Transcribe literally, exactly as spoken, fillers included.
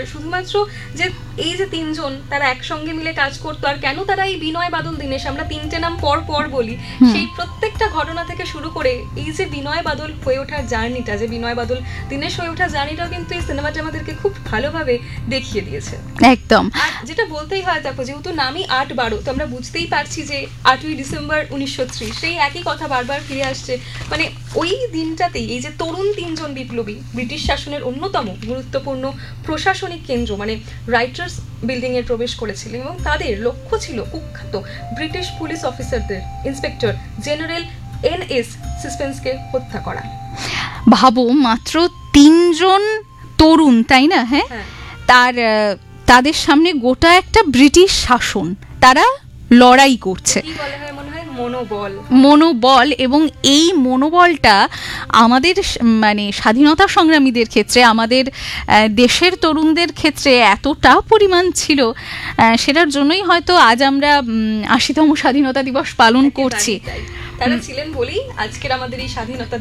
শুধুমাত্র যে এই যে তিনজন তারা একসঙ্গে মিলে কাজ করতো, আর কেন তারা এই বিনয় বাদল দীনেশ, আমরা তিনটে নাম পর পর বলি, সেই প্রত্যেকটা ঘটনা থেকে শুরু করে এই যে বিনয় বাদল হয়ে ওঠার জার্নিটা, যে বিনয় বাদল দীনেশ হয়ে ওঠার জার্নিটাও কিন্তু এই সিনেমাটা আমাদেরকে খুব ভালোভাবে দেখিয়ে দিয়েছে। একদম। আর যেটা বলতেই হয়, দেখো যেহেতু নামই আট বারো, তো আমরা বুঝতেই পারছি যে আটই ডিসেম্বর উনিশশো ত্রিশ, সেই একই কথা বারবার ফিরে আসছে। মানে ওই দিনটাতেই এই যে তরুণ তিনজন বিপ্লবী ব্রিটিশ শাসনের অন্যতম গুরুত্বপূর্ণ প্রশাসনিক কেন্দ্র মানে রাইটার্স বিল্ডিং এ প্রবেশ করেছিলেন, এবং তাদের লক্ষ্য ছিল কুখ্যাত ব্রিটিশ পুলিশ অফিসারদের ইন্সপেক্টর জেনারেল এন এস সিসপেন্সকে হত্যা করা। ভাবো, মাত্র তিনজন তরুণ, তাই না? হ্যাঁ, তার তাদের সামনে গোটা একটা ব্রিটিশ শাসন, তারা লড়াই করছে। মনোবল মনোবল এবং এই মনোবলটা আমাদের মানে স্বাধীনতা সংগ্রামীদের ক্ষেত্রে, আমাদের দেশের তরুণদের ক্ষেত্রে এতটা পরিমাণ ছিল, সেটার জন্যই হয়তো আজ আমরা আশিতম স্বাধীনতা দিবস পালন করছি। তারা ছিলেন বলেই আজকের আমাদের এই স্বাধীনতা